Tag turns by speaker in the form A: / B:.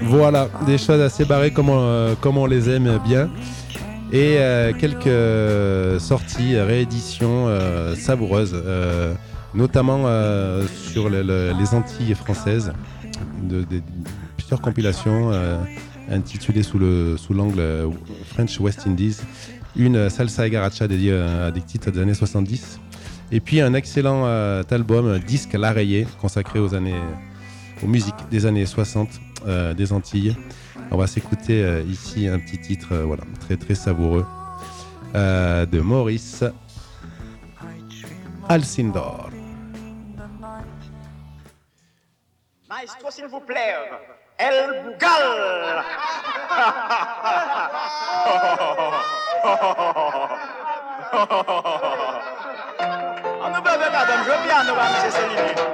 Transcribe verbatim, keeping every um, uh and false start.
A: Voilà, des choses assez barrées comme on, euh, comme on les aime bien. Et euh, quelques sorties, rééditions euh, savoureuses, euh, notamment euh, sur le, le, les Antilles françaises, de, de, de plusieurs compilations euh, intitulées sous, le, sous l'angle euh, French West Indies, une salsa et garacha dédiée à des titres des années soixante-dix, et puis un excellent euh, album, un disque à l'arrayé, consacré aux, années, aux musiques des années soixante euh, des Antilles. On va s'écouter euh, ici un petit titre euh, voilà, très très savoureux euh, de Maurice Alcindor.
B: Maestro, s'il vous plaît, El Bougal. On nous peut madame, je viens, nous va, monsieur Céline.